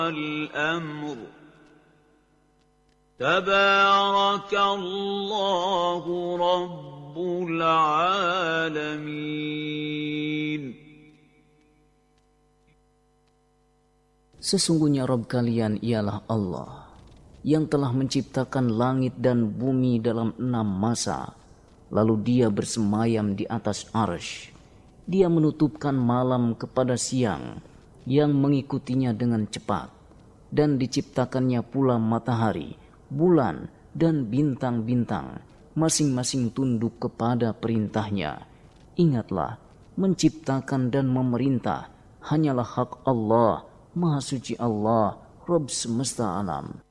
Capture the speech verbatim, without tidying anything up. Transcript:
الأمر تبارك الله رب العالمين. Sesungguhnya Rabb kalian ialah Allah yang telah menciptakan langit dan bumi dalam enam masa, lalu Dia bersemayam di atas arsy. Dia menutupkan malam kepada siang yang mengikutinya dengan cepat, dan diciptakannya pula matahari, bulan, dan bintang-bintang, masing-masing tunduk kepada perintahnya. Ingatlah, menciptakan dan memerintah hanyalah hak Allah, Maha Suci Allah, Rabb semesta alam.